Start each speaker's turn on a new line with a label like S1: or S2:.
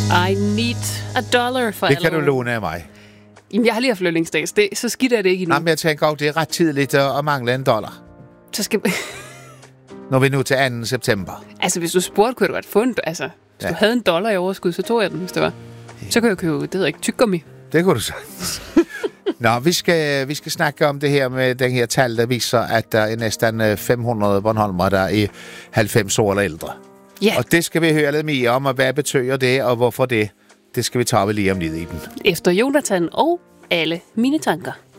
S1: I need a dollar for
S2: Det kan du låne af mig.
S1: Jamen, jeg har lige haft flytningsdag, så skidt er det ikke endnu.
S2: Nej, men jeg tænker også, det er ret tidligt at mangle en dollar.
S1: Så skal...
S2: Når vi er nu til 2. september.
S1: Altså, hvis du spurgte, kunne du godt få en... Altså, hvis du havde en dollar i overskud, så tog jeg den, hvis det var. Så kunne jeg købe, det hedder ikke, tyggegummi.
S2: Det kunne du sagtens. Nå, vi skal snakke om det her med den her tal, der viser, at der er næsten 500 Bornholmere, der er 90 år eller ældre.
S1: Ja.
S2: Og det skal vi høre lidt mere om, og hvad betyder det, og hvorfor det. Det skal vi tage lige om lidt i den.
S1: Efter Jonathan og alle mine tanker.